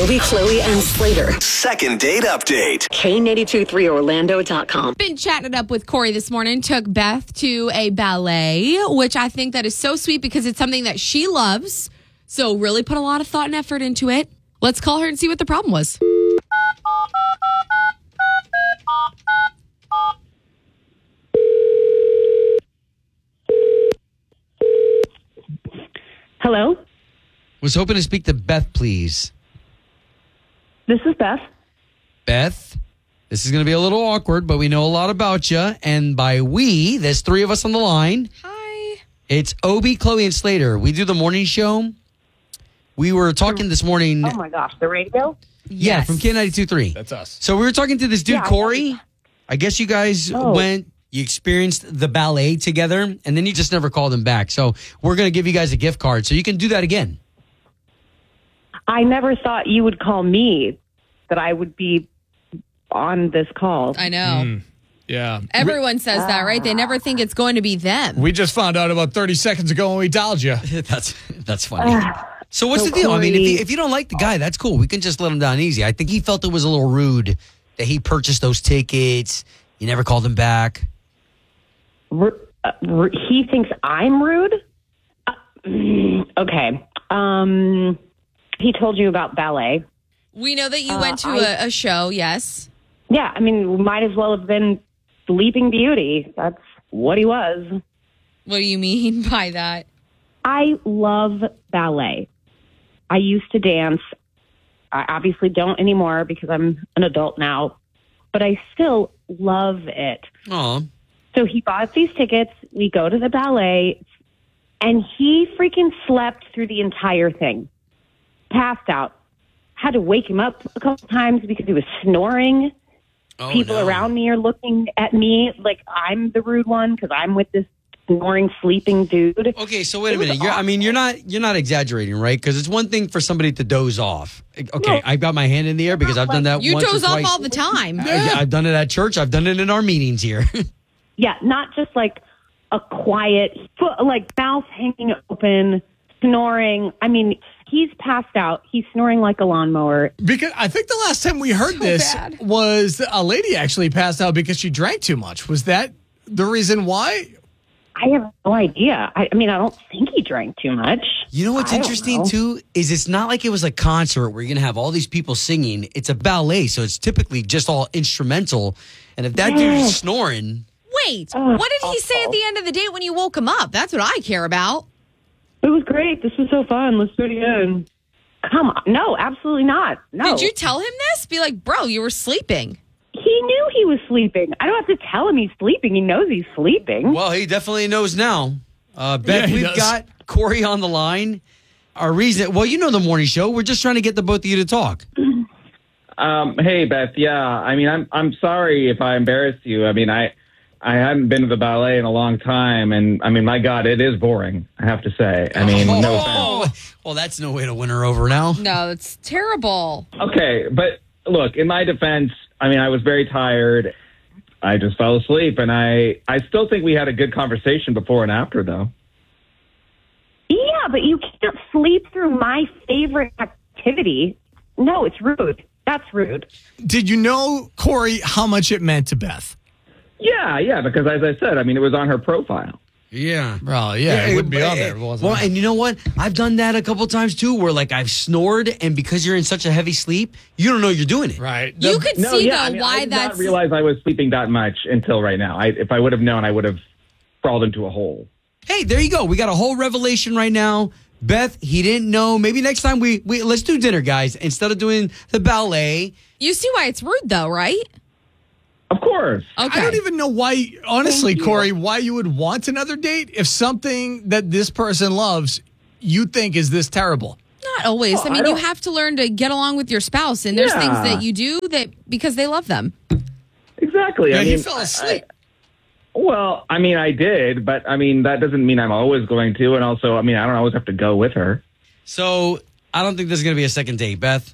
Obie, Chloe, and Slater. Second date update. K823Orlando.com. Been chatting it up with Corey this morning. Took Beth to a ballet, which I think that is so sweet because it's something that she loves. So really put a lot of thought and effort into it. Let's call her and see what the problem was. Hello, Was hoping to speak to Beth, please. this is Beth. Beth, this is going to be a little awkward, but we know a lot about you. And by we, there's three of us on the line. Hi. It's Obie, Chloe, and Slater. We do the morning show. We were talking this morning. Oh my gosh, the radio? Yeah, Yes. from K92.3. That's us. So we were talking to this dude, Yeah. Corey. I guess you guys you experienced the ballet together, and then you just never called him back. So we're going to give you guys a gift card, so you can do that again. I never thought you would call me, that I would be on this call. I know. Yeah. Everyone says that, right? They never think it's going to be them. We just found out about 30 seconds ago when we dialed you. That's funny. So what's the deal? I mean, if you don't like the guy, that's cool. We can just let him down easy. I think he felt it was a little rude that he purchased those tickets. You never called him back. He thinks I'm rude? Okay. He told you about ballet. We know that you went to a show, yes. Yeah, I mean, might as well have been Sleeping Beauty. That's what he was. What do you mean by that? I love ballet. I used to dance. I obviously don't anymore because I'm an adult now, but I still love it. Aw. So he bought these tickets. We go to the ballet, and he freaking slept through the entire thing. Passed out. Had to wake him up a couple times because he was snoring. Oh, People no. around me are looking at me like I'm the rude one because I'm with this snoring, sleeping dude. Okay, so wait a minute. You're not exaggerating, right? Because it's one thing for somebody to doze off. Okay, No. I've got my hand in the air because I've done that You once or doze off twice. all the time. Yeah, I've done it at church. I've done it in our meetings here. Yeah, not just like a quiet, like mouth hanging open, snoring. I mean, he's passed out. He's snoring like a lawnmower. Because I think the last time we heard this bad. was a lady actually passed out because she drank too much. Was that the reason why? I have no idea. I mean, I don't think he drank too much. You know what's I don't interesting, know. too, is it's not like it was a concert where you're going to have all these people singing. It's a ballet, so it's typically just all instrumental. And if that dude's snoring... Wait, what did he say at the end of the date when you woke him up? That's what I care about. It was great. This was so fun. Let's do it again. Come on. No, absolutely not. No. Did you tell him this? Be like, bro, you were sleeping. He knew he was sleeping. I don't have to tell him he's sleeping. He knows he's sleeping. Well, he definitely knows now. Beth, Yeah, he we've does. got Corey on the line. Our reason... Well, you know the morning show. We're just trying to get the both of you to talk. Hey Beth, yeah. I mean, I'm sorry if I embarrassed you. I mean, I haven't been to the ballet in a long time, and I mean, my God, it is boring. I have to say. I mean, no offense. Well, that's no way to win her over now. No, it's terrible. Okay, but look, in my defense, I mean, I was very tired. I just fell asleep, and I still think we had a good conversation before and after, though. Yeah, but you can't sleep through my favorite activity. No, it's rude. That's rude. Did you know, Corey, how much it meant to Beth? Yeah, because as I said, I mean, it was on her profile. Yeah. Well, yeah, it wouldn't be on there if it wasn't. Well, and you know what? I've done that a couple times too, where like I've snored, and because you're in such a heavy sleep, you don't know you're doing it. Right. You could No, see, yeah, though, I mean, why I did that's... not realize I was sleeping that much until right now. If I would have known, I would have crawled into a hole. Hey, there you go. We got a whole revelation right now. Beth, he didn't know. Maybe next time we let's do dinner, guys, instead of doing the ballet. You see why it's rude, though, right? Of course. Okay. I don't even know why, honestly, Thank you. Corey, why you would want another date if something that this person loves you think is this terrible. Not always. I mean, you have to learn to get along with your spouse, and there's things Yeah. that you do that because they love them. Exactly. Yeah, I he mean, fell asleep. Well, I mean, I did, but I mean, that doesn't mean I'm always going to. And also, I mean, I don't always have to go with her. So I don't think there's going to be a second date, Beth.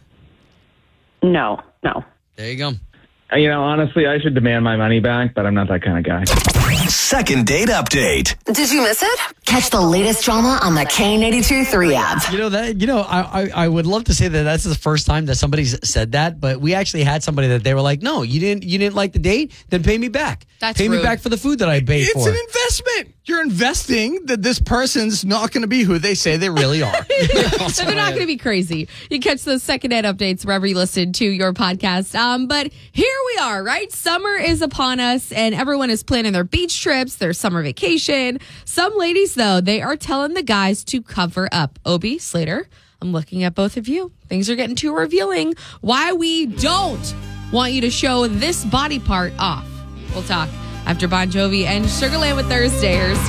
No. There you go. You know, honestly, I should demand my money back, but I'm not that kind of guy. Second date update. Did you miss it? Catch the latest drama on the K82-3 app. I would love to say that that's the first time that somebody's said that, but we actually had somebody that they were like, no, you didn't like the date, then pay me back. Pay me back for the food that I paid for. It's an investment. You're investing that this person's not going to be who they say they really are. So they're not going to be crazy. You catch those secondhand updates wherever you listen to your podcast. But here we are, right? Summer is upon us, and everyone is planning their beach trips, their summer vacation. Some ladies, though, they are telling the guys to cover up. Obi, Slater, I'm looking at both of you. Things are getting too revealing. Why we don't want you to show this body part off. We'll talk after Bon Jovi and Sugarland with Thursdayers.